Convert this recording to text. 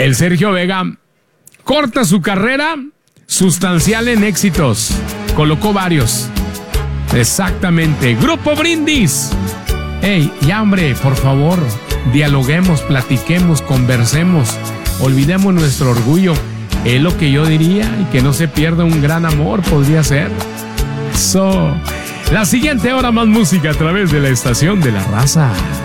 El Sergio Vega corta su carrera sustancial en éxitos. Colocó varios. Exactamente. Grupo Brindis. Ey, ya hombre, por favor, dialoguemos, platiquemos, conversemos. Olvidemos nuestro orgullo. Es lo que yo diría, y que no se pierda un gran amor, podría ser. La siguiente hora, más música a través de la estación de la raza.